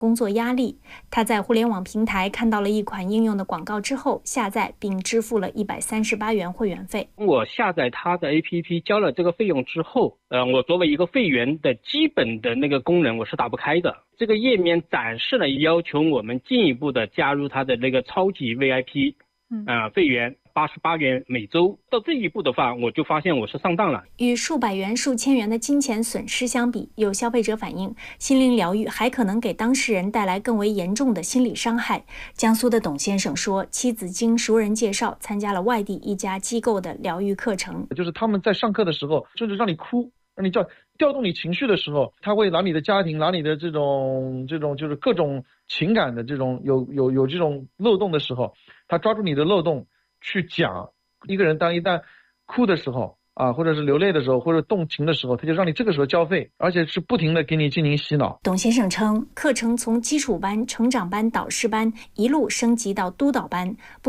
工作压力。他在互联网平台看到了一款应用的广告之后，下载并支付了138元会员费。 我下载他的 APP 交了这个费用之后，我作为一个会员的基本的那个功能我是打不开的。这个页面展示了要求我们进一步的加入他的那个超级 VIP，会员88元每周。到这一步的话，我就发现我是上当了。 与数百元、数千元的金钱损失相比，有消费者反映，心灵疗愈还可能给当事人带来更为严重的心理伤害。江苏的董先生说，妻子经熟人介绍参加了外地一家机构的疗愈课程， 就是他们在上课的时候，甚至让你哭，让你调动你情绪的时候，他会拿你的家庭，拿你的这种就是各种情感的这种有这种漏洞的时候，他抓住你的漏洞去讲。一个人一旦哭的时候或者是流泪的时候，或者动情的时候，他就让你这个时候交费，而且是不停的给你进行洗脑。 董先生称，课程从基础班、成长班、导师班一路升级到督导班。